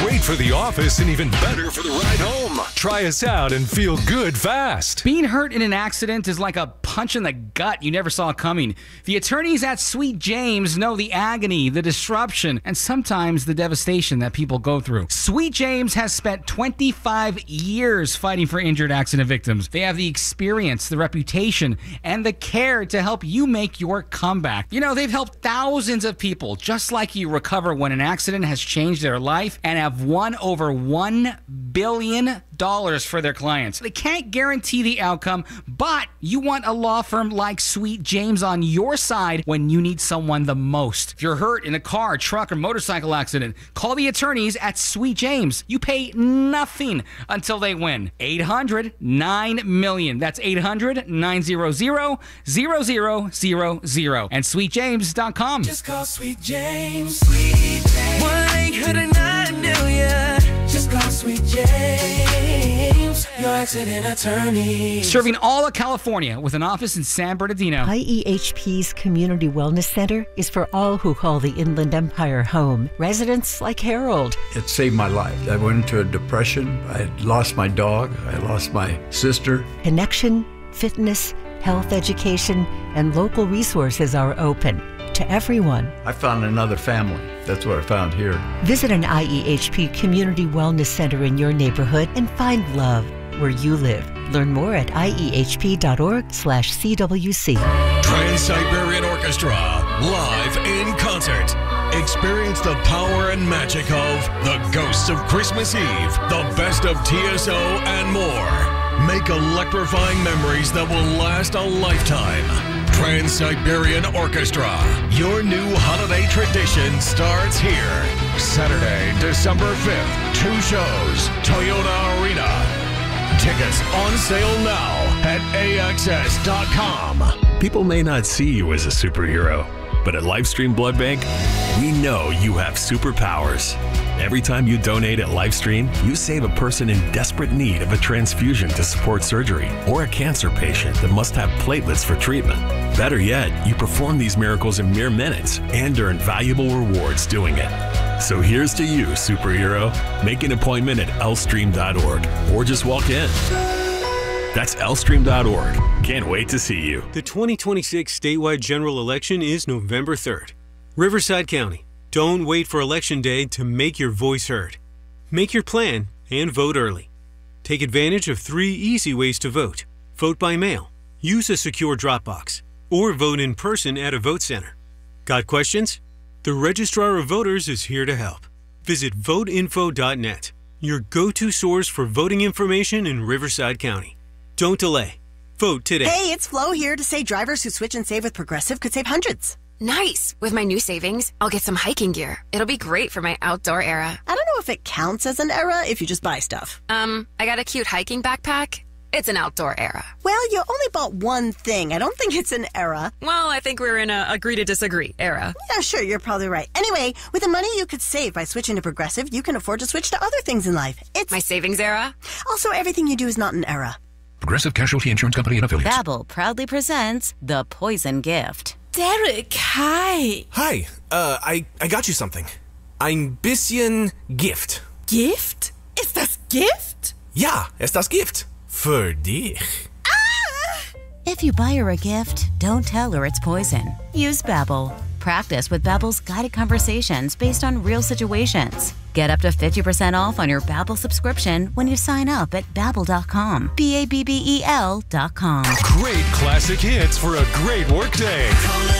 great for the office and even better for the ride home. Try us out and feel good fast. Being hurt in an accident is like a punch in the gut you never saw coming. The attorneys at Sweet James know the agony, the disruption, and sometimes the devastation that people go through. Sweet James has spent 25 years fighting for injured accident victims. They have the experience, the reputation, and the care to help you make your comeback. You know, they've helped thousands of people just like you recover when an accident has changed their life and have won over $1 billion for their clients. They can't guarantee the outcome, but you want a law firm like Sweet James on your side when you need someone the most. If you're hurt in a car, truck, or motorcycle accident, call the attorneys at Sweet James. You pay nothing until they win. 800-9-MILLION. That's 800-900-0000 and sweetjames.com. Just call Sweet James. Sweet James. 1-800-9-MILLION. Just call Sweet James, your accident attorney. Serving all of California with an office in San Bernardino. IEHP's Community Wellness Center is for all who call the Inland Empire home. Residents like Harold. It saved my life. I went into a depression. I had lost my dog. I lost my sister. Connection, fitness, health education, and local resources are open to everyone. I found another family. That's what I found here. Visit an IEHP Community Wellness Center in your neighborhood and find love where you live. Learn more at iehp.org/CWC. Trans-Siberian Orchestra, live in concert. Experience the power and magic of The Ghosts of Christmas Eve, the best of TSO, and more. Make electrifying memories that will last a lifetime. Trans-Siberian Orchestra, your new holiday tradition starts here. Saturday, December 5th, 2 shows, Toyota Arena. Tickets on sale now at AXS.com. People may not see you as a superhero, but at Lifestream Blood Bank, we know you have superpowers. Every time you donate at Lifestream, you save a person in desperate need of a transfusion to support surgery or a cancer patient that must have platelets for treatment. Better yet, you perform these miracles in mere minutes and earn valuable rewards doing it. So here's to you, superhero. Make an appointment at lstream.org or just walk in. That's lstream.org. Can't wait to see you. The 2026 statewide general election is November 3rd. Riverside County. Don't wait for Election Day to make your voice heard. Make your plan and vote early. Take advantage of 3 easy ways to vote. Vote by mail, use a secure drop box, or vote in person at a vote center. Got questions? The Registrar of Voters is here to help. Visit voteinfo.net, your go-to source for voting information in Riverside County. Don't delay. Vote today. Hey, it's Flo here to say drivers who switch and save with Progressive could save hundreds. Nice! With my new savings, I'll get some hiking gear. It'll be great for my outdoor era. I don't know if it counts as an era if you just buy stuff. I got a cute hiking backpack. It's an outdoor era. Well, you only bought one thing. I don't think it's an era. Well, I think we're in a agree to disagree era. Yeah, sure, you're probably right. Anyway, with the money you could save by switching to Progressive, you can afford to switch to other things in life. It's my savings era. Also, everything you do is not an era. Progressive Casualty Insurance Company and Affiliates. Babbel proudly presents The Poison Gift. Derek, hi. Hi, I got you something. Ein bisschen Gift. Gift? Ist das Gift? Ja, ist das Gift. Für dich. Ah! If you buy her a gift, don't tell her it's poison. Use Babbel. Practice with Babbel's guided conversations based on real situations. Get up to 50% off on your Babbel subscription when you sign up at Babbel.com. BABBEL.com. Great classic hits for a great workday.